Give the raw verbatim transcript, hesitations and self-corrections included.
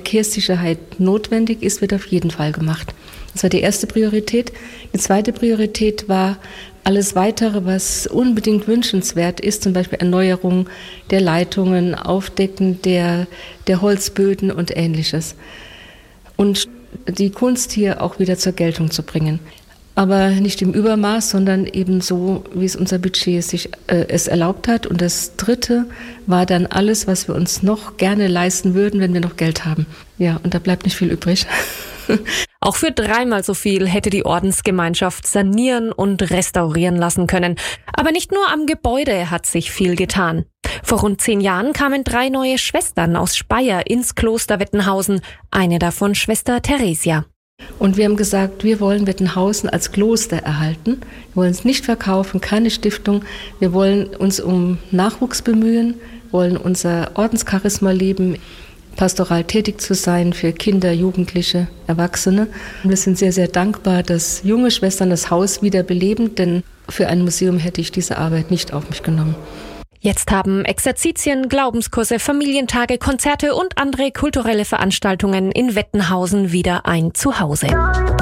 Verkehrssicherheit notwendig ist, wird auf jeden Fall gemacht. Das war die erste Priorität. Die zweite Priorität war alles Weitere, was unbedingt wünschenswert ist, zum Beispiel Erneuerung der Leitungen, Aufdecken der, der Holzböden und Ähnliches. Und die Kunst hier auch wieder zur Geltung zu bringen. Aber nicht im Übermaß, sondern eben so, wie es unser Budget sich äh, es erlaubt hat. Und das Dritte war dann alles, was wir uns noch gerne leisten würden, wenn wir noch Geld haben. Ja, und da bleibt nicht viel übrig. Auch für dreimal so viel hätte die Ordensgemeinschaft sanieren und restaurieren lassen können. Aber nicht nur am Gebäude hat sich viel getan. Vor rund zehn Jahren kamen drei neue Schwestern aus Speyer ins Kloster Wettenhausen, eine davon Schwester Theresia. Und wir haben gesagt, wir wollen Wettenhausen als Kloster erhalten. Wir wollen es nicht verkaufen, keine Stiftung. Wir wollen uns um Nachwuchs bemühen, wollen unser Ordenscharisma leben, pastoral tätig zu sein für Kinder, Jugendliche, Erwachsene. Und wir sind sehr, sehr dankbar, dass junge Schwestern das Haus wieder beleben, denn für ein Museum hätte ich diese Arbeit nicht auf mich genommen. Jetzt haben Exerzitien, Glaubenskurse, Familientage, Konzerte und andere kulturelle Veranstaltungen in Wettenhausen wieder ein Zuhause.